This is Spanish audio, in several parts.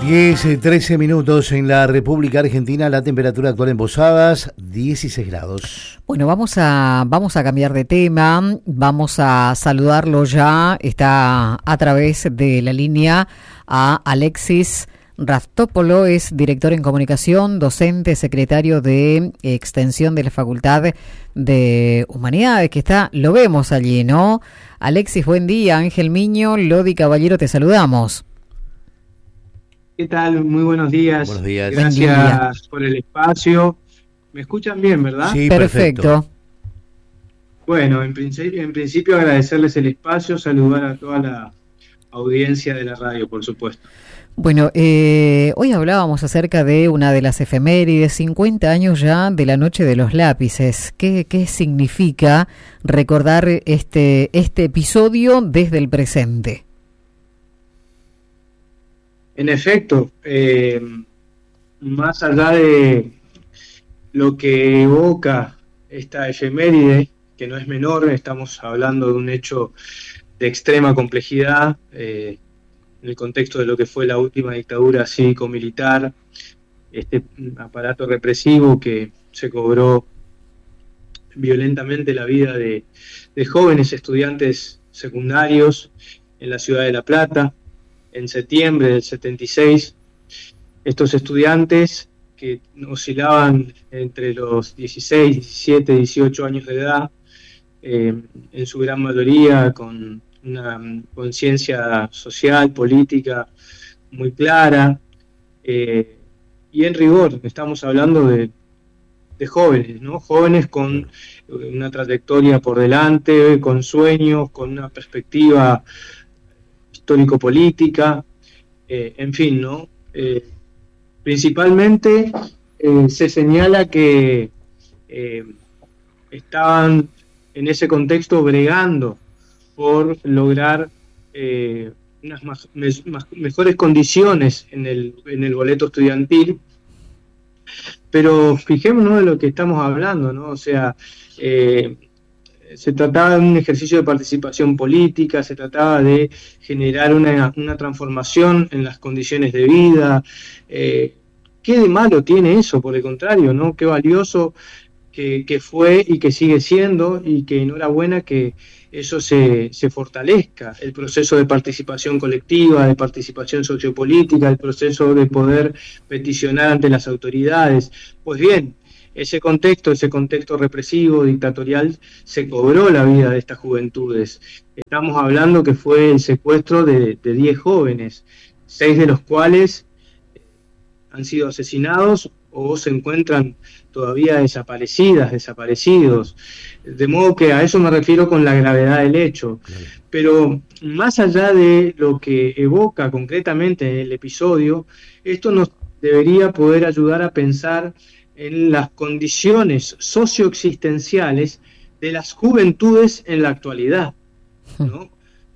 13 minutos en la República Argentina, la temperatura actual en Posadas, 16 grados. Bueno, vamos a cambiar de tema, vamos a saludarlo ya, está a través de la línea a Alexis Raftópolo, es director en comunicación, docente, secretario de extensión de la Facultad de Humanidades, que está, lo vemos allí, ¿no? Alexis, buen día, Ángel Miño, Lodi Caballero, te saludamos. ¿Qué tal? Muy buenos días. Buenos días. Gracias por el espacio. ¿Me escuchan bien, verdad? Sí, perfecto. Bueno, en principio agradecerles el espacio, saludar a toda la audiencia de la radio, por supuesto. Bueno, hoy hablábamos acerca de una de las efemérides, 50 años ya de la Noche de los Lápices. ¿Qué significa recordar este episodio desde el presente? En efecto, más allá de lo que evoca esta efeméride, que no es menor, estamos hablando de un hecho de extrema complejidad, en el contexto de lo que fue la última dictadura cívico-militar, este aparato represivo que se cobró violentamente la vida de jóvenes estudiantes secundarios en la ciudad de La Plata, en septiembre del 76, estos estudiantes que oscilaban entre los 16, 17, 18 años de edad, en su gran mayoría con una conciencia social, política muy clara, y en rigor estamos hablando de jóvenes, ¿no? Jóvenes con una trayectoria por delante, con sueños, con una perspectiva histórico-política, en fin, ¿no? Principalmente se señala que estaban en ese contexto bregando por lograr unas mejores condiciones en el boleto estudiantil, pero fijémonos de lo que estamos hablando, ¿no? O sea, se trataba de un ejercicio de participación política, se trataba de generar una transformación en las condiciones de vida. ¿Qué de malo tiene eso? Por el contrario, ¿no? Qué valioso que fue y que sigue siendo, y que enhorabuena que eso se fortalezca, el proceso de participación colectiva, de participación sociopolítica, el proceso de poder peticionar ante las autoridades. Pues bien, ese contexto represivo, dictatorial, se cobró la vida de estas juventudes. Estamos hablando que fue el secuestro de 10 jóvenes, 6 de los cuales han sido asesinados o se encuentran todavía desaparecidos. De modo que a eso me refiero con la gravedad del hecho. Pero más allá de lo que evoca concretamente el episodio, esto nos debería poder ayudar a pensar en las condiciones socioexistenciales de las juventudes en la actualidad, ¿no?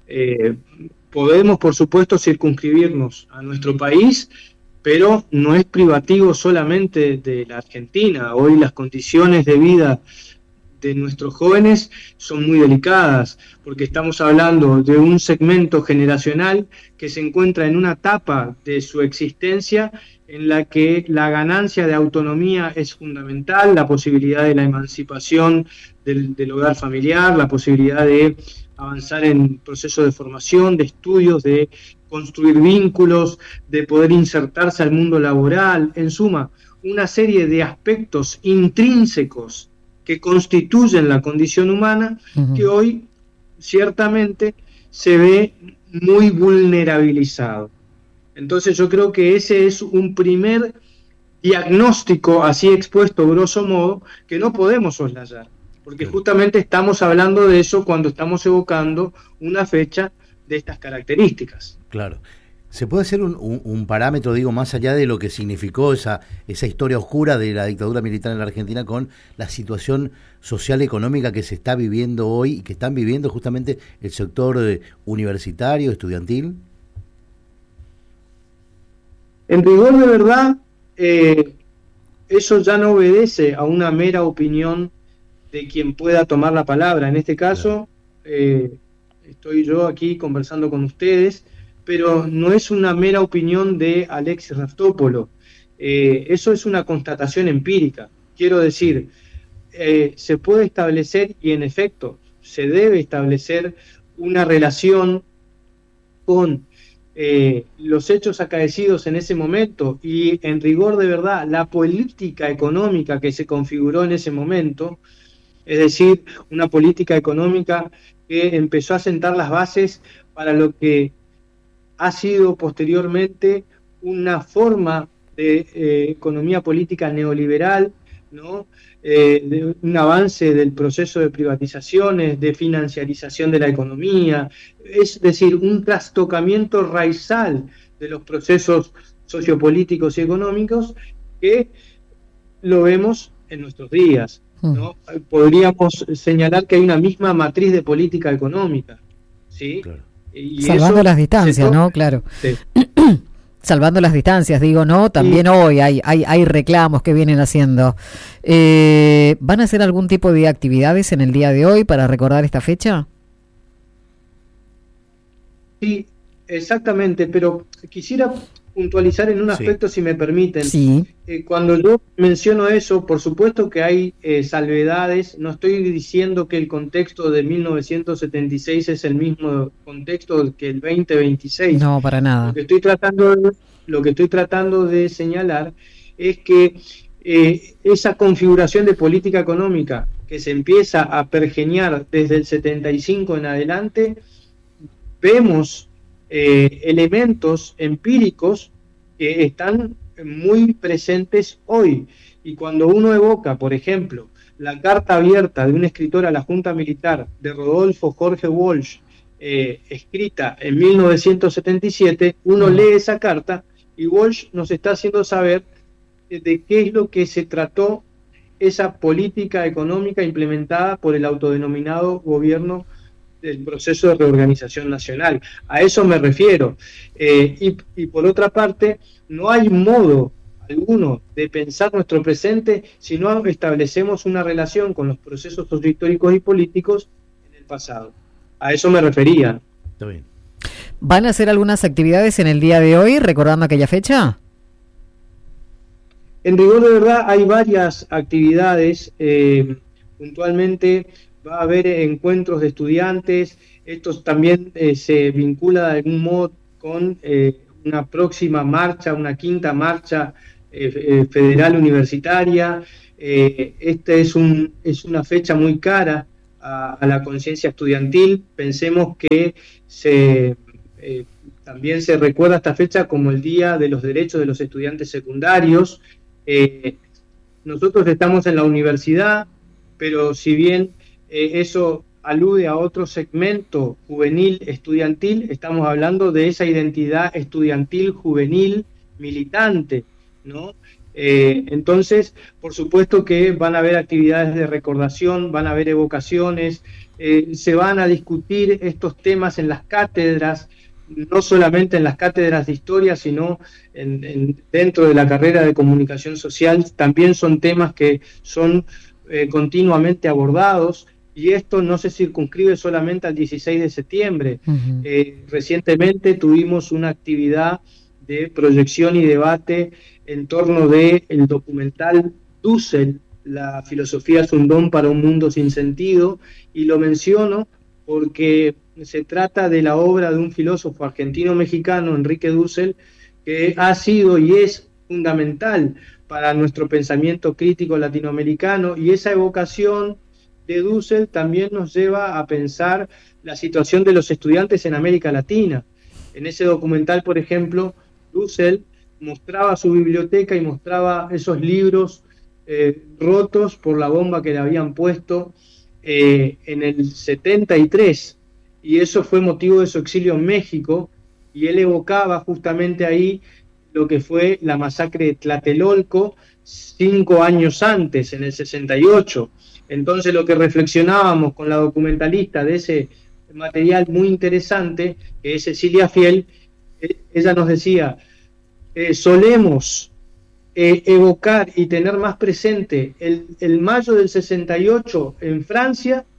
Podemos, por supuesto, circunscribirnos a nuestro país, pero no es privativo solamente de la Argentina. Hoy las condiciones de vida de nuestros jóvenes son muy delicadas, porque estamos hablando de un segmento generacional que se encuentra en una etapa de su existencia en la que la ganancia de autonomía es fundamental, la posibilidad de la emancipación del hogar familiar, la posibilidad de avanzar en procesos de formación, de estudios, de construir vínculos, de poder insertarse al mundo laboral, en suma, una serie de aspectos intrínsecos que constituyen la condición humana, que hoy ciertamente se ve muy vulnerabilizado. Entonces yo creo que ese es un primer diagnóstico, así expuesto grosso modo, que no podemos soslayar, porque justamente estamos hablando de eso cuando estamos evocando una fecha de estas características. Claro. ¿Se puede hacer un parámetro, digo, más allá de lo que significó esa historia oscura de la dictadura militar en la Argentina con la situación social económica que se está viviendo hoy y que están viviendo justamente el sector universitario, estudiantil? En rigor de verdad, eso ya no obedece a una mera opinión de quien pueda tomar la palabra. En este caso, estoy yo aquí conversando con ustedes, pero no es una mera opinión de Alexis Raftópolo. Eso es una constatación empírica. Quiero decir, se puede establecer, y en efecto se debe establecer, una relación con los hechos acaecidos en ese momento y, en rigor de verdad, la política económica que se configuró en ese momento, es decir, una política económica que empezó a sentar las bases para lo que ha sido posteriormente una forma de economía política neoliberal, ¿no? De un avance del proceso de privatizaciones, de financiarización de la economía, es decir, un trastocamiento raizal de los procesos sociopolíticos y económicos que lo vemos en nuestros días, ¿no? Podríamos señalar que hay una misma matriz de política económica, ¿sí? Claro. Y salvando las distancias, ¿no? Claro. Sí. Salvando las distancias, digo, ¿no? También sí. Hoy hay reclamos que vienen haciendo. ¿Van a hacer algún tipo de actividades en el día de hoy para recordar esta fecha? Sí, exactamente, pero quisiera puntualizar en un aspecto, sí, si me permiten. Sí. Cuando yo menciono eso, por supuesto que hay salvedades. No estoy diciendo que el contexto de 1976 es el mismo contexto que el 2026. No, para nada. Lo que estoy tratando de señalar es que esa configuración de política económica que se empieza a pergeñar desde el 75 en adelante, vemos elementos empíricos que están muy presentes hoy. Y cuando uno evoca, por ejemplo, la carta abierta de un escritor a la Junta Militar de Rodolfo Jorge Walsh, escrita en 1977, uno lee esa carta y Walsh nos está haciendo saber de qué es lo que se trató esa política económica implementada por el autodenominado gobierno del proceso de reorganización nacional. A eso me refiero. Y por otra parte, no hay modo alguno de pensar nuestro presente si no establecemos una relación con los procesos sociohistóricos y políticos en el pasado. A eso me refería. Está bien. ¿Van a hacer algunas actividades en el día de hoy recordando aquella fecha? En rigor de verdad hay varias actividades. Puntualmente va a haber encuentros de estudiantes. Esto también se vincula de algún modo con una próxima marcha, una quinta marcha federal universitaria. Esta es una fecha muy cara a la conciencia estudiantil. Pensemos que también se recuerda esta fecha como el Día de los Derechos de los Estudiantes Secundarios. Nosotros estamos en la universidad, pero si bien eso alude a otro segmento juvenil estudiantil, estamos hablando de esa identidad estudiantil juvenil militante, ¿no? Entonces, por supuesto que van a haber actividades de recordación, van a haber evocaciones, se van a discutir estos temas en las cátedras, no solamente en las cátedras de historia, sino dentro de la carrera de comunicación social. También son temas que son continuamente abordados, y esto no se circunscribe solamente al 16 de septiembre. Uh-huh. Recientemente tuvimos una actividad de proyección y debate en torno del documental Dussel, la filosofía es un don para un mundo sin sentido, y lo menciono porque se trata de la obra de un filósofo argentino-mexicano, Enrique Dussel, que ha sido y es fundamental para nuestro pensamiento crítico latinoamericano, y esa evocación de Dussel también nos lleva a pensar la situación de los estudiantes en América Latina. En ese documental, por ejemplo, Dussel mostraba su biblioteca y mostraba esos libros rotos por la bomba que le habían puesto en el 73, y eso fue motivo de su exilio en México, y él evocaba justamente ahí lo que fue la masacre de Tlatelolco 5 años antes, en el 68. Entonces lo que reflexionábamos con la documentalista de ese material muy interesante, que es Cecilia Fiel, ella nos decía, solemos evocar y tener más presente el mayo del 68 en Francia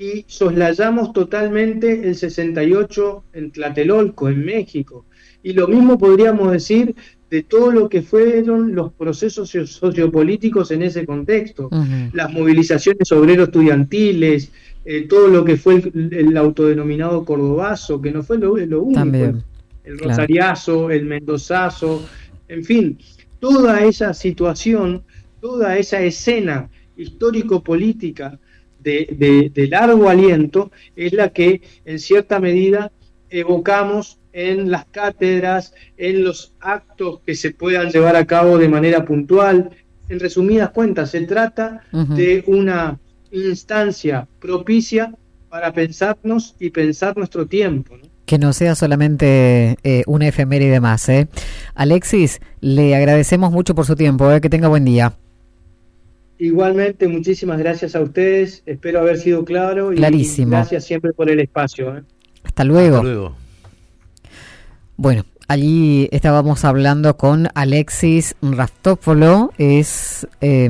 y soslayamos totalmente el 68 en Tlatelolco, en México. Y lo mismo podríamos decir de todo lo que fueron los procesos sociopolíticos en ese contexto, las movilizaciones obrero-estudiantiles, todo lo que fue el autodenominado cordobazo, que no fue lo único, también, el rosariazo, el mendozazo, en fin, toda esa situación, toda esa escena histórico-política de largo aliento es la que en cierta medida evocamos en las cátedras, en los actos que se puedan llevar a cabo de manera puntual. En resumidas cuentas, se trata de una instancia propicia para pensarnos y pensar nuestro tiempo, ¿no? Que no sea solamente una efeméride más, ¿eh? Alexis, le agradecemos mucho por su tiempo, que tenga buen día. Igualmente, muchísimas gracias a ustedes, espero haber sido claro. Clarísimo. Y gracias siempre por el espacio, ¿eh? Hasta luego. Hasta luego. Bueno, allí estábamos hablando con Alexis Raftópolo, es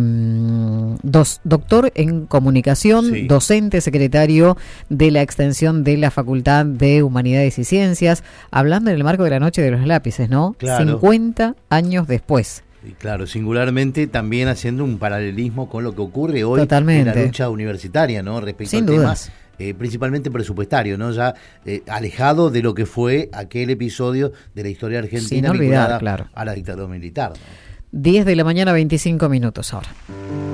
doctor en comunicación, sí, docente, secretario de la extensión de la Facultad de Humanidades y Ciencias, hablando en el marco de la Noche de los Lápices, ¿no? Claro. 50 años después. Y claro, singularmente también haciendo un paralelismo con lo que ocurre hoy totalmente en la lucha universitaria, ¿no? Respecto sin al dudas tema principalmente presupuestario, ¿no? Ya alejado de lo que fue aquel episodio de la historia argentina sin olvidar, vinculada claro, a la dictadura militar, ¿no? 10 de la mañana, 25 minutos ahora.